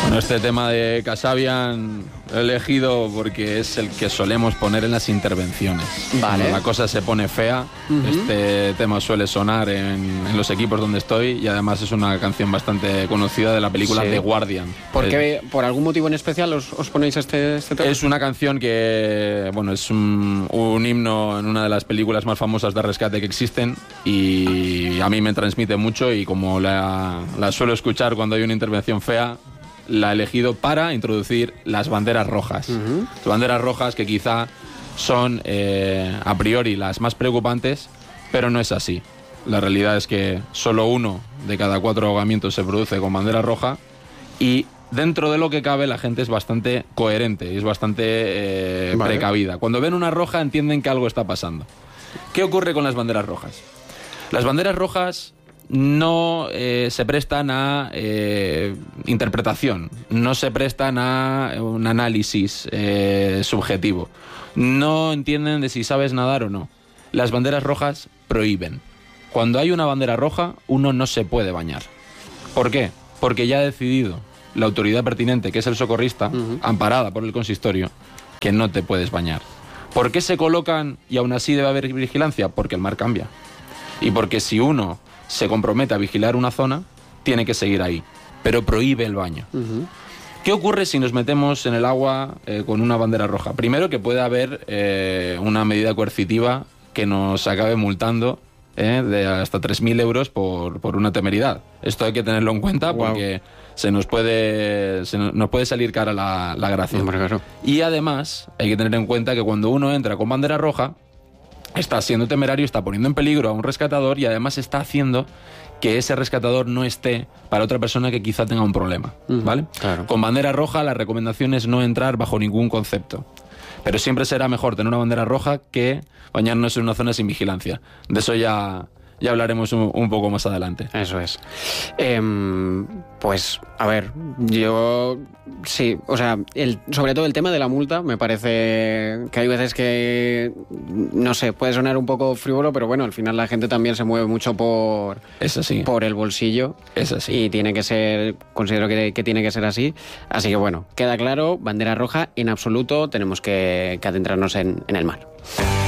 Bueno, este tema de Kasabian lo he elegido porque es el que solemos poner en las intervenciones. Vale. Cuando la cosa se pone fea, este tema suele sonar en los equipos donde estoy y además es una canción bastante conocida de la película The Guardian. ¿Por qué, por algún motivo en especial os ponéis este tema? Es una canción que, bueno, es un himno en una de las películas más famosas de rescate que existen y a mí me transmite mucho y como la suelo escuchar cuando hay una intervención fea, la he elegido para introducir las banderas rojas. Las banderas rojas que quizá son a priori las más preocupantes, pero no es así. La realidad es que solo 1 de cada 4 ahogamientos se produce con bandera roja y dentro de lo que cabe la gente es bastante coherente y es bastante precavida. Cuando ven una roja entienden que algo está pasando. ¿Qué ocurre con las banderas rojas? Las banderas rojas no se prestan a interpretación, no se prestan a un análisis subjetivo, no entienden de si sabes nadar o no. Las banderas rojas prohíben. Cuando hay una bandera roja, uno no se puede bañar. ¿Por qué? Porque ya ha decidido la autoridad pertinente, que es el socorrista, amparada por el consistorio, que no te puedes bañar. ¿Por qué se colocan y aún así debe haber vigilancia? Porque el mar cambia. Y porque si uno se compromete a vigilar una zona, tiene que seguir ahí, pero prohíbe el baño. ¿Qué ocurre si nos metemos en el agua con una bandera roja? Primero, que puede haber una medida coercitiva que nos acabe multando de hasta 3.000 euros por una temeridad. Esto hay que tenerlo en cuenta porque nos puede salir cara la gracia. Hombre, claro. Y además hay que tener en cuenta que cuando uno entra con bandera roja, está siendo temerario, está poniendo en peligro a un rescatador y además está haciendo que ese rescatador no esté para otra persona que quizá tenga un problema, ¿vale? Claro. Con bandera roja la recomendación es no entrar bajo ningún concepto. Pero siempre será mejor tener una bandera roja que bañarnos en una zona sin vigilancia. De eso ya hablaremos un poco más adelante. Eso es. Pues, a ver, yo sí, o sea, sobre todo el tema de la multa, me parece que hay veces que, no sé, puede sonar un poco frívolo, pero bueno, al final la gente también se mueve mucho por el bolsillo. Es así. Y tiene que ser, considero que tiene que ser así. Así que bueno, queda claro, bandera roja, en absoluto tenemos que adentrarnos en el mar.